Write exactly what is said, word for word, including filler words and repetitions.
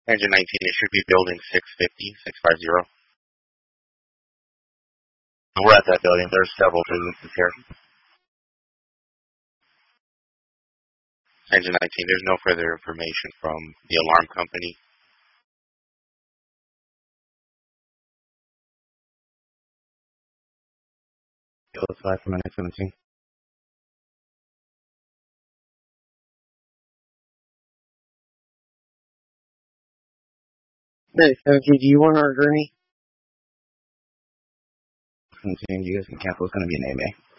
Engine nineteen, it should be building six fifty, six fifty. We're at that building. There's several businesses here. Engine nineteen, there's no further information from the alarm company. Let's fly from N X seventeen. N X seventeen, do you want our gurney? seventeen, you guys can cancel. It's going to be an A M A.